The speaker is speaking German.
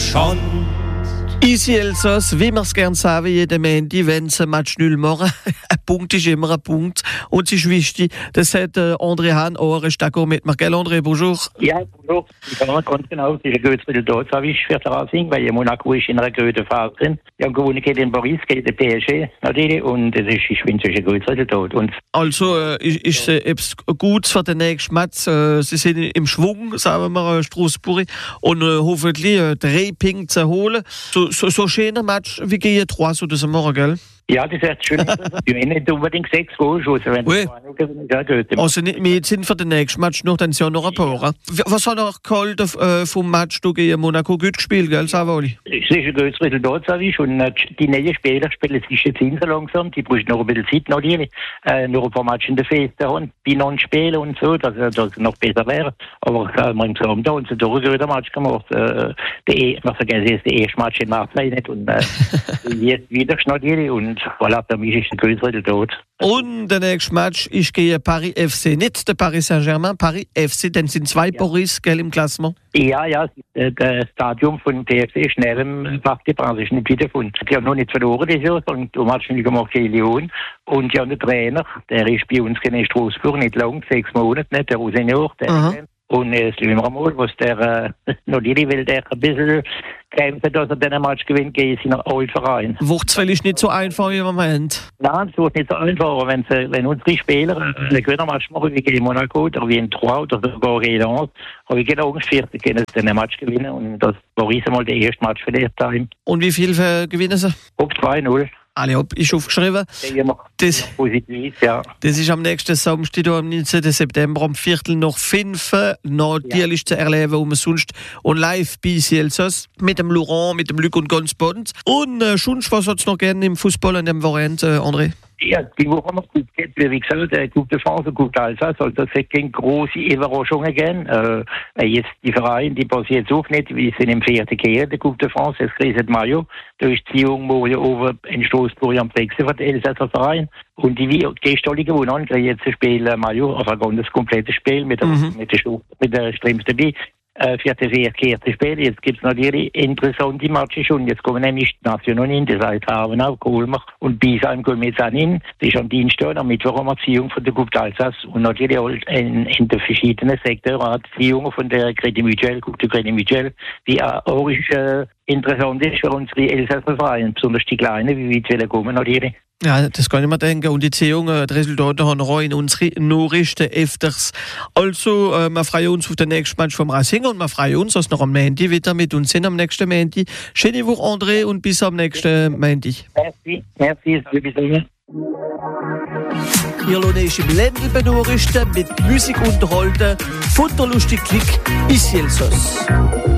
Schand. Easy Elsass, wie wir es gerne sagen, jeden Montag, wenn es ein Match null machen. Ein Punkt ist immer ein Punkt. Und es ist wichtig, das hat André Hahn auch d'accord mit mir. Gell, André, bonjour. Ja, bonjour. Ich kann ganz genau, es ist ein gutes Resultat, habe ich für den Racing, weil Monaco ist in einer guten Phase drin. Wir haben gewonnen gegen den Paris, gegen den PSG natürlich, und es ist, ich finde, es ist ein gutes Resultat. Und also, ist es gut für den nächsten Match. Sie sind im Schwung, sagen wir, Strasbourg, und hoffentlich 3 Punkte zu holen. So schöner Match wie gegen 3 so das morgen, gell? Ja, das wäre schön. Ich will nicht unbedingt 6 Goal schießen, wenn oui. Ja, gut. Also nicht mehr sind für den nächsten Match noch, dann sind ja noch ein paar. Ja. Was hat er geholt vom Match gegen Monaco? Gut gespielt, gell, Savoli? Es ist ein gutes Resultat, sage ich. Und die neuen Spieler spielen sich jetzt hin so langsam. Die brauchen noch ein bisschen Zeit, natürlich. Noch ein paar Matches in der Feste haben, die non spielen und so, dass es noch besser wäre. Aber wir haben im Sommer da und so durch ein Match gemacht. Was vergessen Sie, ist der erste Match in Marseille nicht. Und jetzt wieder natürlich. Und voilà, für mich ist ein gutes Resultat. Und der nächste Match ist gegen Paris FC. Nicht der Paris Saint-Germain, Paris FC. Dann sind 2 Paris, gell, im Klassement. Ja, das Stadion von PFC ist schnell im Parc des Princes, ist nicht wieder gefunden. Die haben noch nicht verloren dieses Jahr, sondern du hast schon gemacht gegen Lyon. Und ja, der Trainer, der ist bei uns in Straßburg nicht lang, 6 Monate, nicht, der Rousenior, der und es schauen wir mal, was der noch die will, der ein bisschen kämpft, dass er den Match gewinnt gegen seinen alten Verein. Wurzwell ist nicht so einfach im Moment. Nein, es wird nicht so einfach. Wenn unsere Spieler einen guten Match machen, wie gegen Monaco oder wie in Troyes oder sogar gegen Lens, habe ich genau Angst, können sie den Match gewinnen. Und das war einmal der erste Match für das Time. Und wie viel gewinnen sie? Ob 2-0. Alle ab, ist aufgeschrieben. Das ist am nächsten Samstag, am 19. September, um 4:45. Natürlich zu erleben, umsonst und live bei Elsass mit dem Laurent, mit dem Luc und ganz Bond. Und sonst, was hat es noch gerne im Fußball an dem Wochenende, André? Ja, die Woche noch gut geht, wie gesagt, der Coupe de France und Coupe d'Alsace, also das hat keine große Überraschungen gegeben. Jetzt die Vereine, die passieren jetzt auch nicht, wir sind im 4. Kehr der Coupe de France, jetzt kriegt Mayo, da ist die Jungen oben in Straßburg am 6. von der Elsässer Verein. Und die gestern gewonnen haben, kriegen jetzt ein Spiel Mayo, also ein ganz komplettes Spiel mit der Streams dabei. Für das verkehrte Spiel. Jetzt gibt es natürlich interessante Matches und jetzt kommen nämlich die Nationen in, das heißt Havenau, Colmar und Biesheim kommen jetzt auch hin. Das ist am Dienstag, am Mittwoch eine Beziehung von der Coupe d'Alsace und natürlich auch in den verschiedenen Sektoren Beziehungen von der Crédit Mutuelle, Coupe de Crédit Mutuelle, die auch interessant ist für unsere Elsässer Vereine, besonders die Kleinen, wie weit wir kommen natürlich. Ja, das kann ich mir denken. Und die Beziehungen, die Resultate haben wir auch in unsere Nachrichten öfters. Also, wir freuen uns auf den nächsten Match vom Racing und wir freuen uns, dass noch am Montag wieder mit uns sind, am nächsten Montag. Schöne Woche, André, und bis am nächsten Montag. Merci, bis dann. Wir lohnen euch im Ländl benachrichten, mit Musik unterhalten, von der lustig Klick bis Elsass.